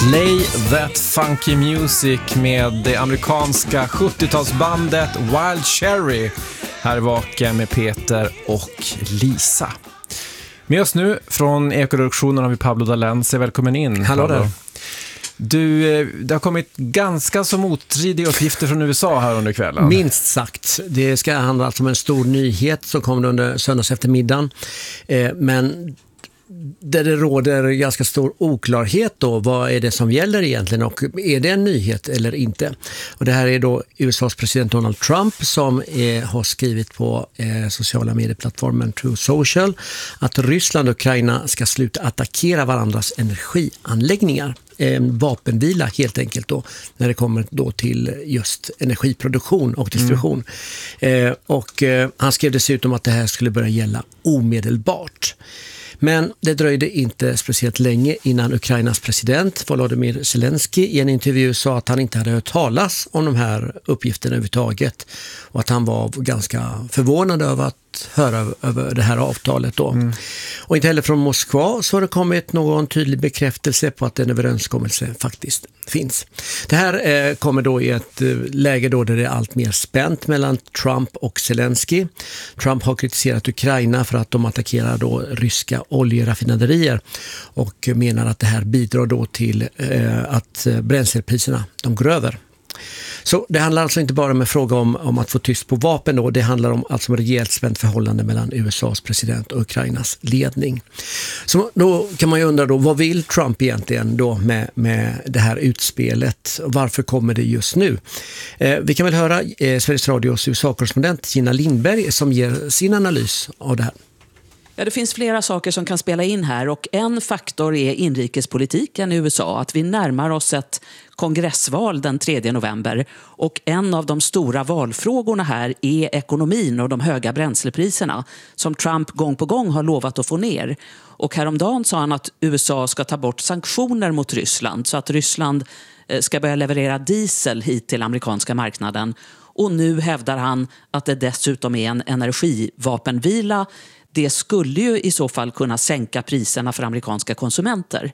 Play That Funky Music med det amerikanska 70-talsbandet Wild Cherry. Här Vaken med Peter och Lisa. Med oss nu från Ekoredaktionen har vi Pablo Dalense. Välkommen in. Hallå där. Det har kommit ganska så motstridiga uppgifter från USA här under kvällen. Minst sagt. Det ska handla alltså om en stor nyhet som kom under söndags eftermiddagen. Men där det råder ganska stor oklarhet då, vad är det som gäller egentligen och är det en nyhet eller inte? Och det här är då USAs president Donald Trump som har skrivit på sociala medieplattformen True Social att Ryssland och Ukraina ska sluta attackera varandras energianläggningar. En vapenvila helt enkelt då när det kommer då till just energiproduktion och distribution. Han skrev dessutom att det här skulle börja gälla omedelbart. Men det dröjde inte speciellt länge innan Ukrainas president Volodymyr Zelensky i en intervju sa att han inte hade hört talas om de här uppgifterna överhuvudtaget och att han var ganska förvånad över att höra över det här avtalet då. Och inte heller från Moskva så har det kommit någon tydlig bekräftelse på att en överenskommelse faktiskt finns. Det här kommer då i ett läge då där det är allt mer spänt mellan Trump och Zelensky. Trump har kritiserat Ukraina för att de attackerar då ryska oljeraffinaderier och menar att det här bidrar då till att bränslepriserna de går över. Så det handlar alltså inte bara om en fråga om att få tyst på vapen då, det handlar om alltså rejält spänt förhållande mellan USAs president och Ukrainas ledning. Så då kan man ju undra då, vad vill Trump egentligen då med det här utspelet? Varför kommer det just nu? Vi kan väl höra Sveriges Radios USA-korrespondent Gina Lindberg som ger sin analys av det här. Ja, det finns flera saker som kan spela in här och en faktor är inrikespolitiken i USA. Att vi närmar oss ett kongressval den 3 november och en av de stora valfrågorna här är ekonomin och de höga bränslepriserna som Trump gång på gång har lovat att få ner. Och häromdagen sa han att USA ska ta bort sanktioner mot Ryssland så att Ryssland ska börja leverera diesel hit till amerikanska marknaden. Och nu hävdar han att det dessutom är en energivapenvila. Det skulle ju i så fall kunna sänka priserna för amerikanska konsumenter.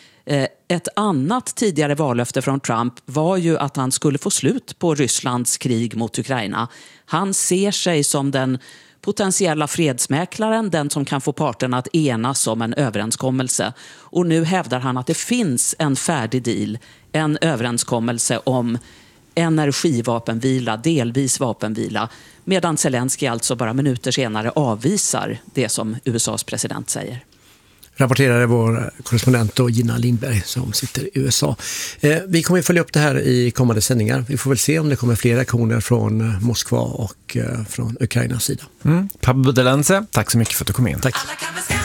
Ett annat tidigare vallöfte från Trump var ju att han skulle få slut på Rysslands krig mot Ukraina. Han ser sig som den potentiella fredsmäklaren, den som kan få parterna att enas om en överenskommelse. Och nu hävdar han att det finns en färdig deal, en överenskommelse om energivapenvila, delvis vapenvila, medan Zelensky alltså bara minuter senare avvisar det som USAs president säger. Rapporterade vår korrespondent då, Gina Lindberg som sitter i USA. Vi kommer att följa upp det här i kommande sändningar. Vi får väl se om det kommer fler reaktioner från Moskva och från Ukrainas sida. Pablo Dalense, tack så mycket för att du kom in. Tack.